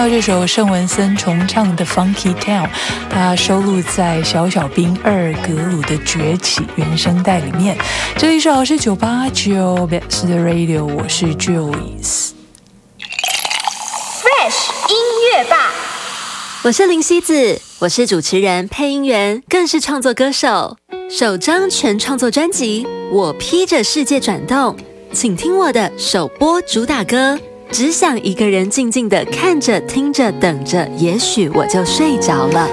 到这首盛文森重唱的 Funky Town， 它收录在小小兵2格鲁的崛起原声带里面。这里是好事989 Best Radio， 我是 Joyce。 Fresh 音乐吧， 我是林希子，我是主持人、配音员，更是创作歌手。首张全创作专辑《我披着世界转动》，请听我的首播主打歌。只想一个人静静地看着、听着、等着，也许我就睡着了。